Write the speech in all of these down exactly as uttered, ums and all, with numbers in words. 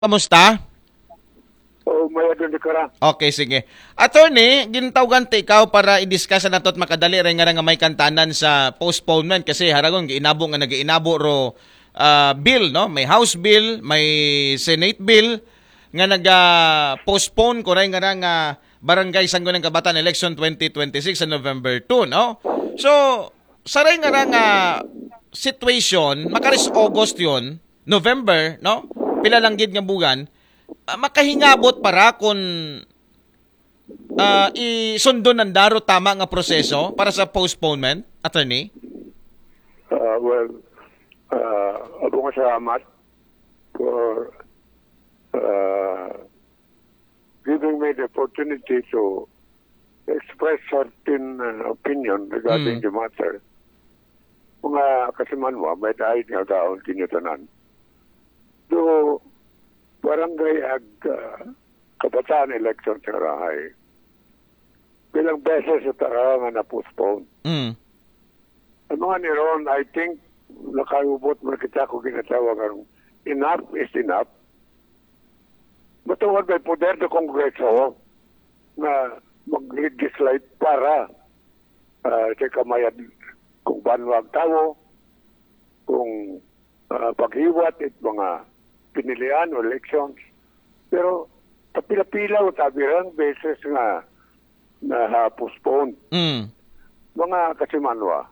Kamusta? O may adun ka ra. Okay, sige. Attorney, gintawagan ti ikaw para i-discuss na nato at makadali rin nga nga may kantanan sa postponement kasi haragon giinabo nga nagiinabo ro ah, bill, no? May House bill, may Senate bill nga naga-postpone ko rin nga ra nga Barangay Sangguniang Kabataan Election twenty twenty-six sa November second, no? So, sa rin nga ra nga situation, makaris August yun, November, no? Pila lang gid nga bugan, uh, makahingabot para kung uh, isundo ng daro tama nga proseso para sa postponement, attorney? Uh, well, uh, abo nga salamat for uh, giving me the opportunity to express certain uh, opinion regarding Mm. the matter. Mga kasimanwa, may dahil nga gaon kinyutanan. Do barangay ag uh, kabataan election sa Rahay. Bilang beses sa tara nga na-postpone. Mm. Ang mga ni Ron, I think, nakayubot mo kita ko ginatawag ang enough is enough. Matuwag may poder ng Kongreso na mag-legislate para uh, sa kamayad kung banwag tao, kung uh, paghiwat at mga pinilian o elections. Pero kapila-pila o tabirang beses nga na-postpone. Mm. Mga kasimanwa,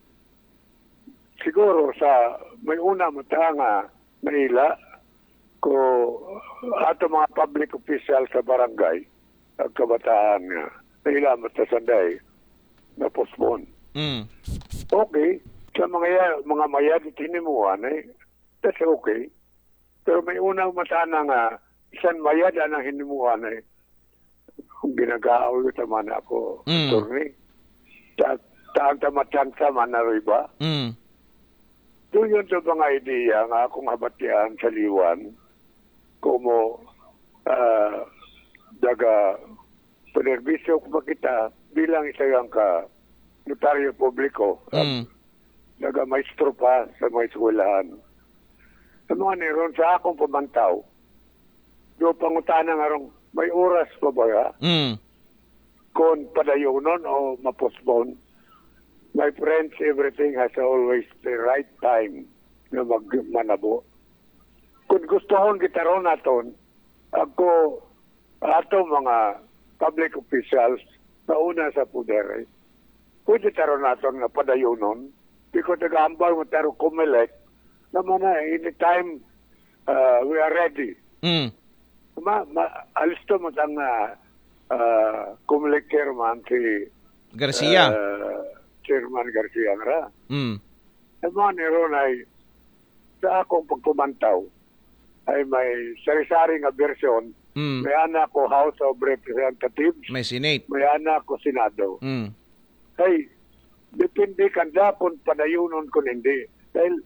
siguro sa may una mata nga naila ko ato mga public official sa barangay ang kabataan nga naila mata sanday na postpone. Mm. Okay, sa mga ya- mga mayad tinimuan eh, that's okay. Pero may unang mata na nga isang mayad ang hinimuan eh, kung ginagaaw ko taman ako, Mm. attorney. Ta taang tamatyansa man na rin ba? Mm. Doon yun sa mga ideya nga akong habatian sa liwan kumo uh, daga penerbisyo ko makita bilang isa yang ka notaryo publiko Mm. daga maestro pa sa mga eskwelahan. Sa mga niron sa akong pamantaw, do pangutana nga rong may oras pa ba ya? Mm. Kung padayonon o mapostpone. My friends, everything has always the right time na magmanabo. Kung gustohon kita ron naton, ako, ato mga public officials na una sa poder, eh, pwede taron naton nga padayonon, because nag-aambal mo taro kumelek, naman na, anytime uh, we are ready. Mm. Ma, ma, alisto mo tang uh, uh, kumelek chairman si Garcia. uh, Chairman Garcia nga. Mm. Ang mga niron ay sa akong pagpumantaw ay may sari-sari nga version. Mm. May anak ko House of Representatives, May Senate. may anak ko Senado. Mm. Ay, depende kanda kung padayunon kung hindi. Dahil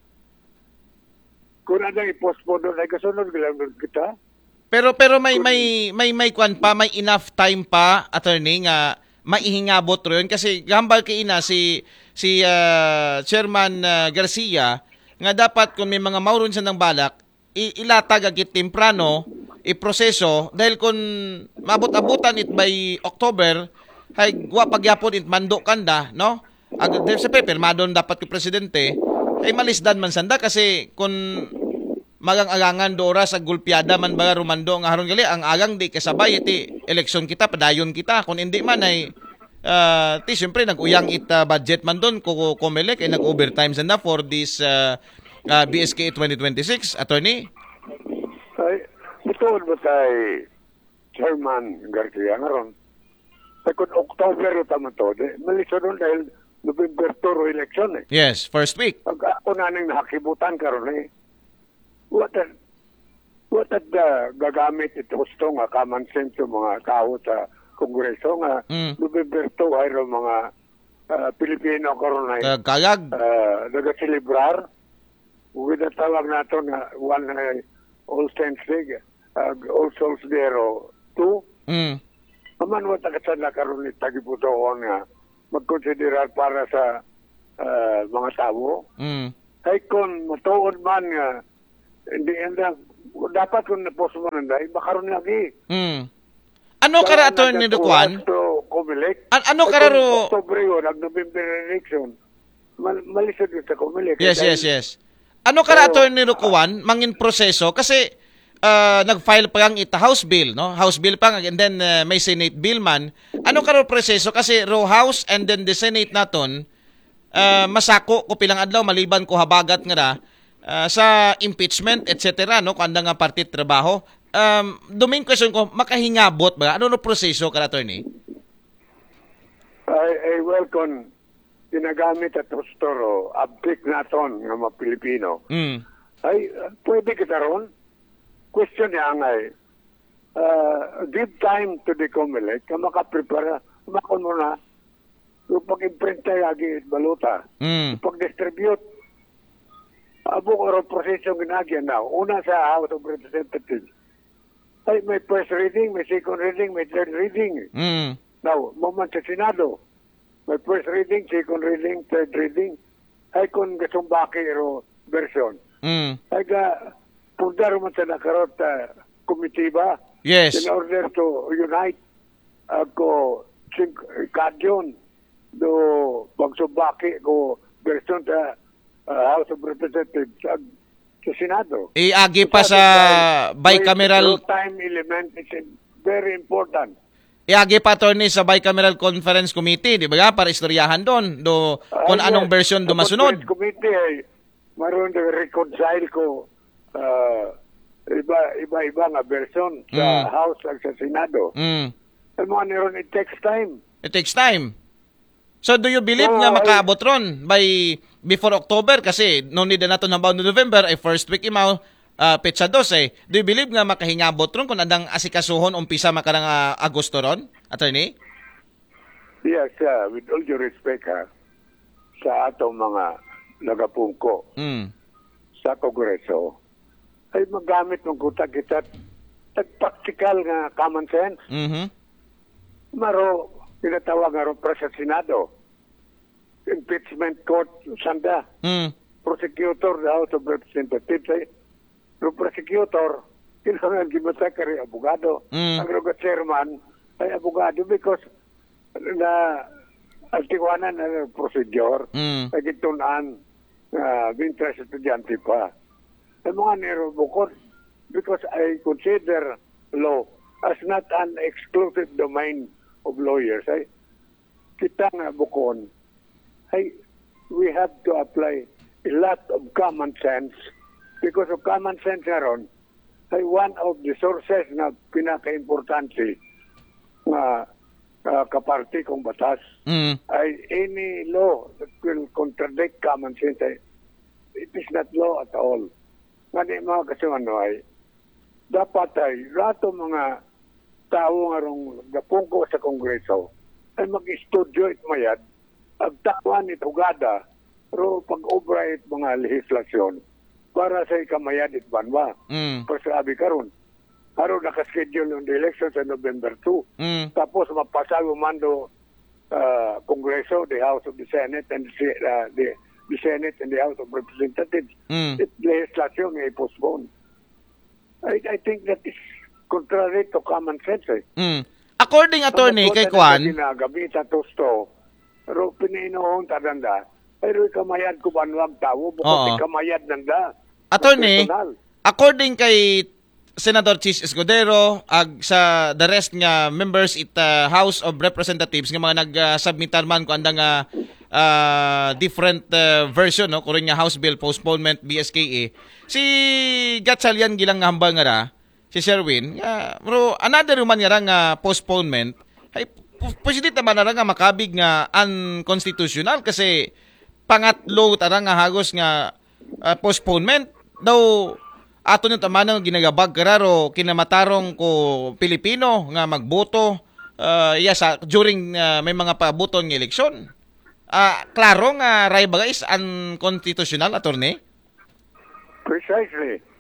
kung ano i-postpone doon, ay kasunod lang doon kita. Pero pero may may may may kwan pa, may enough time pa, attorney, nga maihingabot ro yun kasi gambal kay ina si si ah, Chairman ah, Garcia nga dapat kung may mga mauron sa ng balak i- ilatag agit temprano iproseso dahil kung mabot-abutan it by October hay wa pagyapon it mando kanda, no? Ag sa paper madon dapat yung presidente ay malisdan man sanda kasi kung magang-agangan do oras sa gulpiada man baga rumando nga haron gali ang agang di kasabay iti eleksyon kita padayon kita kung hindi man ay uh, ti syempre nag-uyang it uh, budget man doon ko Comelec ay nag-overtime sanda for this uh, uh, B S K A twenty twenty-six, attorney. Ay, ito ba tayo Chairman Garcia nga ron? Ay kung October ito man to, malisa doon dahil November two election eh. Yes, first week. Pag ako na nang nakakibutan karon eh, what at, what at the gagamit ito gusto nga common sense yung mga tao sa Kongreso nga Mm. November two ay ro mga uh, Pilipino karon ay Uh, kagag. uh, nagaselebrar with the tawag nato nga one uh, All Saints Day uh, All Souls Day ro two Mm. aman wata kasala karon ni tagiputoon nga magkonsiderar para sa uh, mga tao Mm. ay kung matuod man nga hindi enda dapat kung na-postpone na dahil, makaroon lagi. Mm. Ano kara attorney Dukuan? An ano kara ro? Oktobre yun, nag-November election. Mal malisod yun sa Comelec. Yes, yes, yes. Ano kara attorney Dukuan, mangin proseso? Kasi uh, nag-file pa ang ita House Bill, no? House Bill pa, and then uh, may Senate Bill man. Ano kara proseso? Kasi ro House and then the Senate naton, uh, masako ko pilang adlaw, maliban ko habagat nga na, uh, sa impeachment, et cetera, no? Kanda nga partit trabaho. Um, the main question ko, makahingabot ba? Ano no proseso ka, attorney? Ay, ay welcome. Ginagamit at hustoro, abdik naton ng mga Pilipino. Mm. Ay, uh, pwede kita ron. Question niya ngay, uh, give time to the Comelec, ka makaprepara, makon mo na, yung pag-imprint tayo lagi baluta, Mm. pag-distribute, abo ko ron proseso ginagyan na. Una sa House of Representatives, ay may first reading, may second reading, may third reading. Mm. Now, moment sa Senado, may first reading, second reading, third reading. Ay kung gustong bakiro version. Mm. Ay ka, pundar man sa nakarot uh, komitiba. Yes. In order to unite ako uh, kadyon do pagsubaki ko version sa uh, House of Representatives sa, sa Senado. Iagi pa sa bicameral time element is very important. Iagi pa attorney sa bicameral conference committee, di ba? Para istoryahan doon do kung Ah, anong yes. version do Sa masunod. conference committee ay maroon na reconcile ko uh, iba iba iba nga version sa Mm. House at sa Senado. Mm. Ang mga niron, it takes time. It takes time. So do you believe Oh, nga ay- makaabot ron by before October kasi no need na nato na November ay first week imaw uh, petsa dos eh. Do you believe nga makahingabot ron kung andang asikasuhon umpisa makarang uh, Agosto ron, attorney? Yes, uh, with all due respect ha, sa atong mga nagapungko Mm. sa Kongreso, ay magamit ng kuta kita tag-practical nga common sense. Mhm. Maro, tinatawag nga ro para sa Senado. Impeachment court, sanda. Mm. Prosecutor, the House of Representatives, ay, yung prosecutor, kailangan gimata ka rin abogado. Mm. Ang roga chairman ay abogado because na altiwanan na procedure Mm. ay gitunan na bintra sa estudyante pa. Ang mga nero bukod because I consider law as not an exclusive domain of lawyers. Ay, kita nga bukon, ay, we have to apply a lot of common sense because of common sense nga ron ay one of the sources na pinaka-importante nga uh, kaparti kong batas Mm. ay any law that will contradict common sense ay it is not law at all. Nga mga kasi ano ay dapat ay rato mga tao nga rong gapungko sa Kongreso ay mag-studio it mayad agtakwan it ugada ro pag-obra it mga legislasyon para sa ikamayad it banwa. Mm. Pasabi karon haro nakaschedule on the election sa November two. Mm. Tapos mapasago man do uh, Kongreso, the House of the Senate and the, uh, the, the Senate and the House of Representatives. Mm. It legislasyon ay postpone. I, I think that is contrary to common sense. Eh. Mm. According attorney kay Kwan, Gabi sa tusto, pero pininoon tadanda, pero ikamayad ko banwag tao, Oo. bukod ikamayad nanda. attorney, Personal. according kay Senator Chis Escudero ag sa the rest nga members it uh, House of Representatives nga mga nag-submitar man ko andang uh, uh, different uh, version no kuring nga House Bill postponement B S K A si Gatchalian gilang nga hambal nga ra si Sherwin nga bro another man nga ra nga postponement ay positive naman na ra nga makabig nga unconstitutional kasi pangatlo tara nga hagos nga uh, postponement daw ato nyo tamanang ginagabag kararo kinamatarong ko Pilipino nga magboto uh, yes, uh, during uh, may mga pabuton ng eleksyon. Uh, klaro nga ray baga is unconstitutional, attorney? Precisely.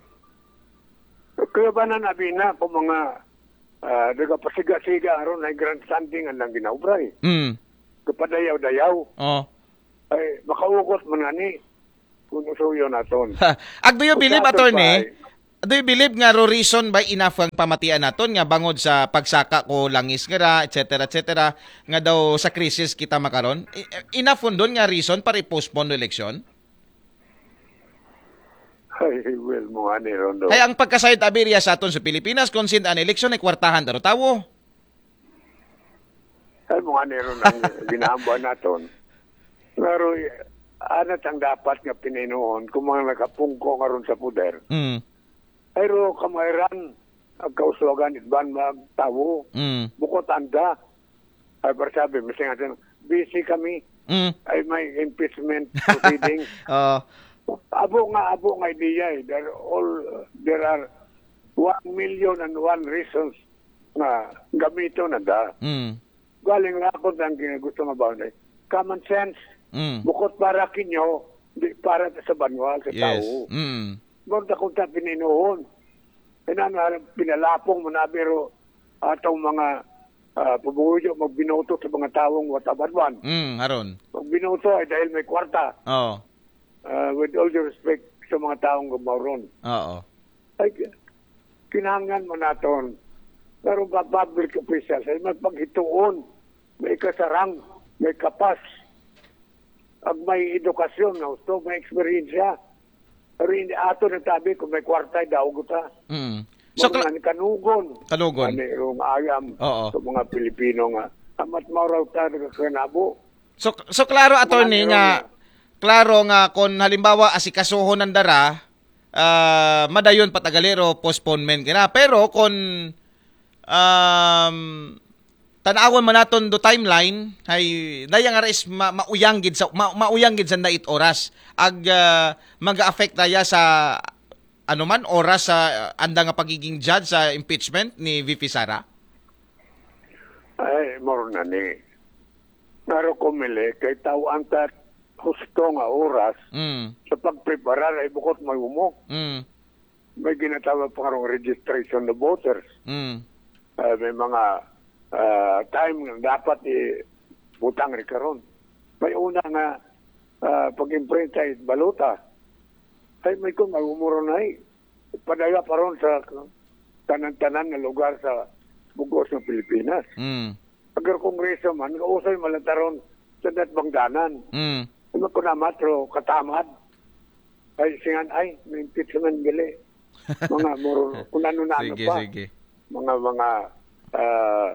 Kaya ba na nabi na kung mga uh, nagapasiga-siga aron na grandstanding ang nang ginaubray. Mm. Kapadayaw-dayaw. Oh. Ay, makaugot man nga ni kung usuyo naton. Ag do you believe, attorney? do you believe nga ro reason ba enough ang pamatian naton nga bangod sa pagsaka ko langis nga ra, et cetera et cetera nga daw sa krisis kita makaron? I- Enough doon nga reason para i-postpone the election? Ay, well, mga ni Rondo. Kaya ang pagkasayod aberya sa aton sa Pilipinas consent an election ay kwartahan daro tawo. Ay, mga ni Rondo ang ginahamba naton. Pero, anat ang dapat nga pininoon kung mga nakapungko nga ron sa puder. Mm. Pero kamayran, ang kauslogan itban magtawo, Mm. bukot anda. Ay, para sabi, misi nga, busy kami, Mm. ay may impeachment proceedings. Oh. Abo nga, abo nga idea eh. There, all, there are one million and one reasons na gamito na da. Mm. Galing nga ako ang gusto nga ba eh. Common sense. Mm. Bukod para kinyo, di para sa banwal, sa Yes. tao. Mm. Magda kung ta pininoon. Kaya na pinalapong mo na pero atong mga uh, pubuyo magbinoto sa mga taong watabarban. Mm, haron. Magbinoto ay dahil may kwarta. Oh. Uh, with all due respect sa mga taong gumaron. Oo. Ay, kinangan mo naton. Pero ba public officials ay magpaghituon. May kasarang, may kapas. Ag may edukasyon na gusto, may experience. Pero hindi ato na tabi kung may kwarta, daw ko ta. Mm. So, Mga kla- kanugon. kanugon. Ano yung ayam Oo. sa mga Pilipino nga. Amat mauraw tayo kanabo. So, so klaro, attorney, Mga nga, meron klaro nga, kung halimbawa asikasuhon ng dara, ah, madayon patagalero, postponement kina. Pero kung um, tanawon man naton do timeline, ay daya nga res ma, mauyang gid sa ma, mauyang gid sa dait oras. Ag uh, mag-affect daya sa ano man oras sa uh, anda nga pagiging judge sa impeachment ni V P Sara. Ay, moro na ni. Naro kumili, kay tawang tat husto nga oras Mm. sa pagpreparar ay bukod may umok. Mm. May ginatawag pa karong registration of voters. Mm. Uh, may mga uh, time nga dapat i butang rin karon. May una nga uh, pag-imprint ay baluta. Ay may kung may umuro na ay. Padaya pa ron sa tanan-tanan na lugar sa bugos ng Pilipinas. Mm. Agar kongreso man, usay malataron sa datbangdanan. Mm. Ano ko na matro, katamad. Ay, singan, ay, may impeachment gali. Mga muro, kung ano-ano Sige, pa. sige. Mga, mga, uh,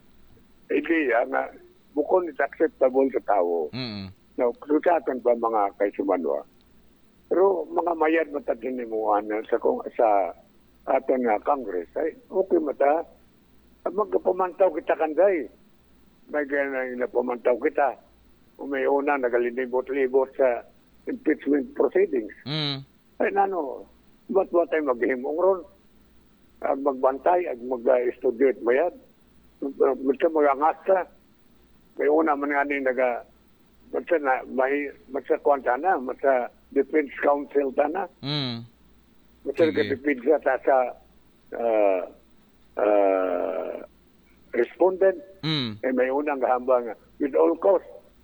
ideya nga, bukod is acceptable sa tao. Mm. Now, kusatan pa mga kaisumanwa. Pero mga mayad mataginimuan sa, kung, sa aton nga Congress, ay, okay mata. Magpamantaw kita kanday. May ganyan na pamantaw kita. Kung may una, nagalibot-libot sa impeachment proceedings. Mm. Ay, nano, ba't ba tayo maghimong ron? Ag magbantay, ag mag-studio at mayad. Ba't ka mag-angas ka? May una man nga ni naga, ba't sa, na, may, ba't sa kwanta na, ba't sa Defense Council ta na, Mm. ba't sa Sige. nag-defense ta sa uh, uh, respondent. Mm. Eh, may unang hambang with all cost.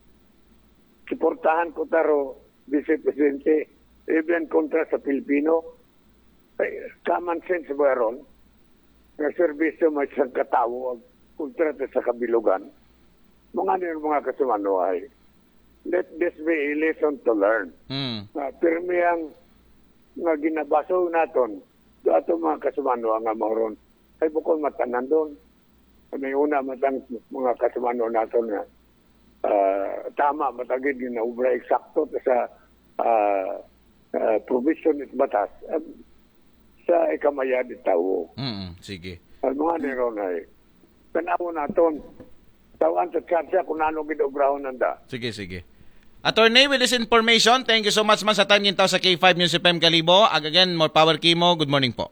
Suportahan ko taro, Vice Presidente, even kontra sa Pilipino. Ay, common sense ba ron? Nga serbisyo may isang katawo kontra sa kabilugan. Mga nila mga kasumano ay, let this be a lesson to learn. Mm. Uh, pirmi ang nga ginabaso naton sa ato mga kasumano nga maron ay bukod matanan doon. May una matang mga kasumano naton na uh, tama matagid na ubra eksakto sa uh, uh, provision at batas uh, sa ikamaya di tao. Mm. Sige. Ang mga niron ay tanaw naton tawan sa tsansa kung ano gidobrahon nanda. Sige, sige. Attorney, with this information, thank you so much man sa time nintaw sa K five News F M Kalibo. Ag again, more power kimo. Good morning po.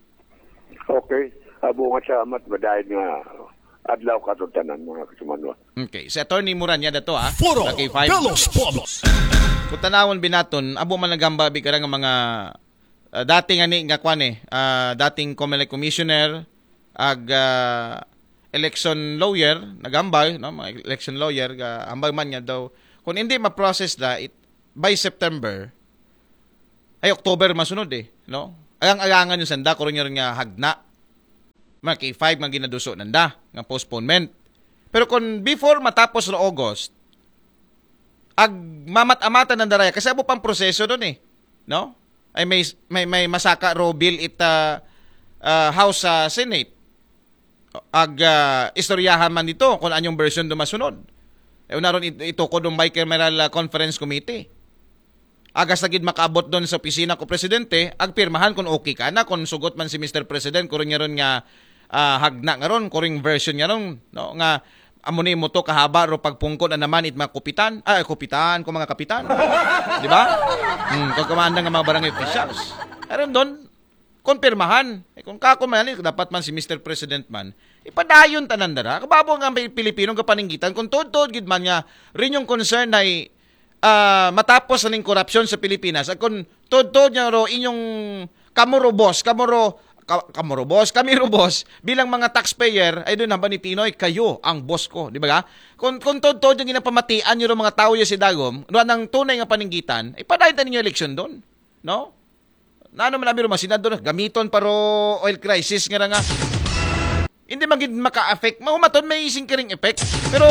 Okay. Abo nga sa amat badayad nga adlaw katutanan mga kasumanwa. Okay. Si Attorney Muranya dato ah. Foro, Sa K five. Pelos Pobos. Kung tanawon binaton, abo man nagamba bi karang mga uh, dating ani nga kwan eh, uh, dating Comelec commissioner ag uh, election lawyer nagambay no, mga election lawyer ga ambay man nga daw kung hindi ma-process da it by September ay October masunod eh, no? agang-agangan yung sanda, kung rin nga hagna. Mga K five nga ginaduso nanda, nga postponement. Pero kung before matapos na August, ag mamat-amatan ng daraya, kasi abo pang proseso doon eh. No? Ay may, may, may masaka ro bill it uh, uh, House uh, Senate. Ag uh, istoryahan man dito kung anyong version do masunod. E unaron ito, ito ko dong bicameral conference committee. Agas na gid makaabot doon sa opisina ko presidente, ag pirmahan kung okay ka na, kung sugot man si Mister President, kung rin nga uh, hagna nga ron, kung version nga ron, no? Nga amuni mo to kahaba ro pagpungkod na naman it mga kupitan, ay kupitan ko mga kapitan. Di ba? Hmm, kung kumanda nga mga barangay officials. Aron doon, konpirmahan. Eh, kung kako man, dapat man si Mister President man, ipadayon tanan dara. Kababo nga may Pilipino nga paninggitan, kung tod-tod gid man nga, rin yung concern ay uh, matapos na ning korupsyon sa Pilipinas. At kung tod-tod nga ro, inyong kamuro boss, kamuro, ka, kamuro boss, kamiro boss, bilang mga taxpayer, ay doon naman ni Pinoy, kayo ang boss ko. Di ba ga? Kung, kung tod-tod yung ginapamatian nyo mga tao yung si Dagom, doon ang tunay nga paninggitan, ipadayon tanin yung eleksyon doon. No? Na ano man namin rumah, senador, gamiton paro oil crisis nga nga. Hindi maging maka-affect. Mahumaton, may ising kiring effect. Pero,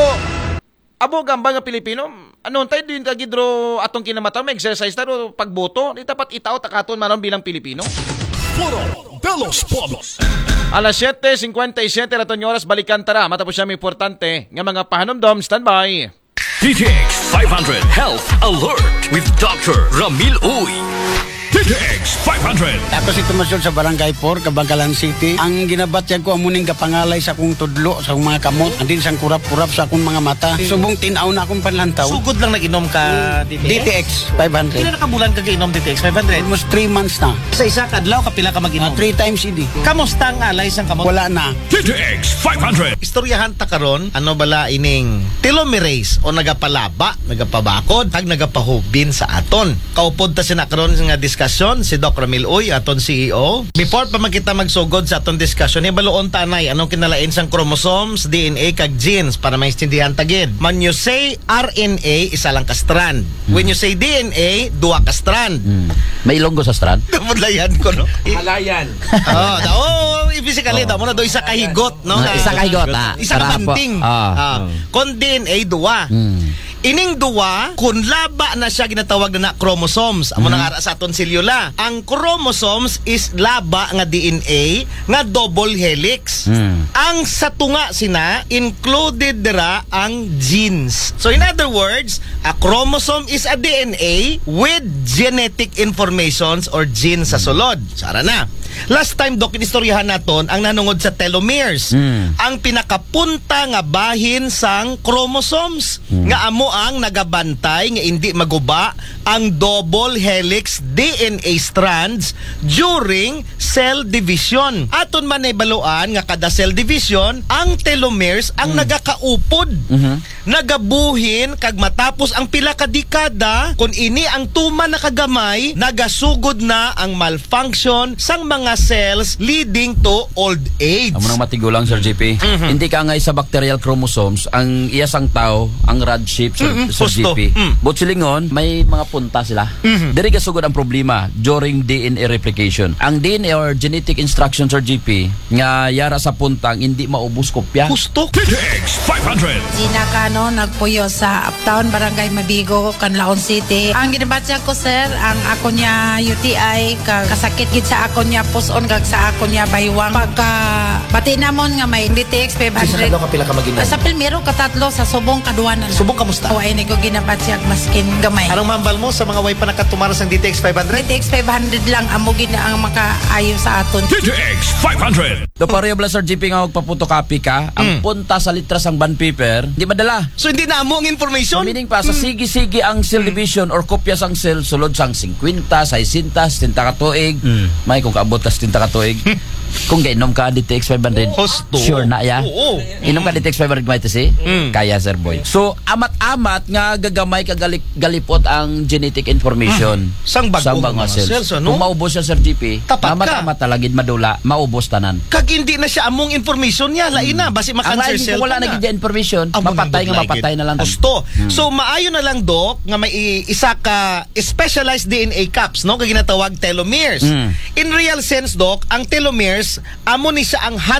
abo gamba nga Pilipino, ano, tayo din tagidro atong kinamata, may exercise taro pagboto. Di dapat itaw takaton manon bilang Pilipino. Foro de los Polos. Alas siyete singkwenta y siyete raton oras, balikan tara. Matapos siya may importante nga mga pahanomdom, standby. D T X five hundred Health Alert with Doctor Ramil Uy. D T X five hundred. Ako si Tomasyon sa Barangay four, Kabangkalan City. Ang ginabatyag ko amuning kapangalay sa akong tudlo, sa akong mga kamot, andin sang kurap-kurap sa akong mga mata. Subong tinaw na akong panlantaw. Sugod lang nag-inom ka D T X? D T X five hundred. Kailan nakabulan ka kainom D T X five hundred? Almost three months na. Sa isa kadlaw kapila ka Uh, mag-inom? three times hindi. Kamusta ang alay sang kamot? Wala na. D T X five hundred. Istoryahan ta karon, ano bala ining telomerase o nagapalaba, nagapabakod, kag nagapahubin sa aton. Kaupod ta sina karon nga diskusyon si Doc Ramil Uy, aton C E O. Before pa man kita magsugod sa aton diskusyon, ibaloon tanay anong kinalain sang chromosomes, D N A kag genes para maintindihan tagid. When you say R N A, isa lang ka strand. When you say D N A, duha ka strand. Hmm. May ilonggo sa strand? Kamudlayan ko, no? Halayan. Oh, da, oh, physically, da mo na do isa ka higot, no? Ah, isa ka higot, ah. Isa ka Karapo. banting. Ah. Ah. Kon D N A, duwa. Hmm. Ining duwa, kung laba na siya ginatawag na na chromosomes, amo Mm-hmm. nang ara sa aton selula. Ang chromosomes is laba nga D N A nga double helix. Mm. Ang sa tunga sina included dira ang genes. So in other words, a chromosome is a D N A with genetic informations or genes sa sulod. Sara na. Last time, Dok, inistoryahan naton ang nanungod sa telomeres. Mm. Ang pinakapunta nga bahin sang chromosomes. Mm. Nga amo ang nagabantay nga hindi maguba ang double helix D N A strands during cell division. Aton man ay baluan nga kada cell division, ang telomeres ang Mm. nagakaupod. Mhm. Nagabuhin kag matapos ang pila ka dekada, kung ini ang tuma na kagamay, nagasugod na ang malfunction sang mga cells leading to old age. Amo nang matigulang, Sir G P. Mhm. Hindi ka nga sa bacterial chromosomes, ang iyasang tao, ang rod shape, Sir, Mhm, Sir gusto. G P. Mm. But silingon, may mga punta sila. Mhm. Diri ka sugod ang problema during D N A replication. Ang D N A or genetic instruction, Sir G P, nga yara sa puntang hindi maubos kopya. Gusto. D T X five hundred. Gina Cano, nagpuyo sa Uptown, Barangay Mabigo, Canlaon City. Ang ginabatya ko, sir, ang ako niya U T I, kag kasakit gid sa ako niya puson, kag sa ako niya baywang. Pagka pati namon nga may D T X five hundred. kapila ka mag-inom? Sa Pilmiro, katatlo, sa Subong, kaduanan na. Subong, kamusta? Huwag ni ko ginabatya maskin gamay. Anong mambal mo sa mga way pa nakatumara sang D T X five hundred? D T X five hundred lang, amo gid na ang makaayo sa aton. D T X five hundred. Do pareho bala, Sir G P, nga magpapotocopy ka, ang Mm. punta sa litras ang bond paper, di madala. So hindi na mo ang information? Meaning pa, sa sige-sige ang cell division or kopya sang cell, sulod sang fifty, sixty, sixty ka tuig, may kung kaabot ka sixty ka tuig. Kung gainom ka D T X five hundred, Husto. sure na ya. Oo. Inom ka D T X five hundred may si? Mm. Kaya, Sir Boy. So, amat-amat nga gagamay ka gali- galipot ang genetic information. Sang bago Sang mga mga cells. cells, ano? Kung maubos siya, Sir G P, Tapat ka. amat-amat talagid madula, maubos tanan. Kag hindi na siya among information niya, lain na, basi Ang ma-cancer lain cell kung wala ka na. naging information, Amo mapatay nga nang mapatay na lang. Gusto. So maayo na lang dok nga may i- isa ka specialized D N A caps no kag ginatawag telomeres. Mm. In real sense dok, ang telomeres amo ni siya ang